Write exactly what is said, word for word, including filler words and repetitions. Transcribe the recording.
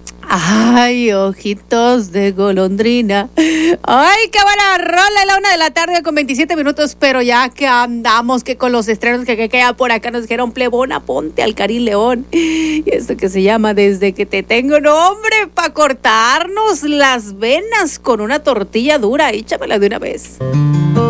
Ay, ojitos de golondrina. Ay, qué buena rola, a la una de la tarde con veintisiete minutos, pero ya que andamos, que con los estrenos que, que queda por acá nos dijeron, plebona, ponte al Karim León. Y esto que se llama Desde que te tengo, no, hombre, para cortarnos las venas con una tortilla dura, échamela de una vez.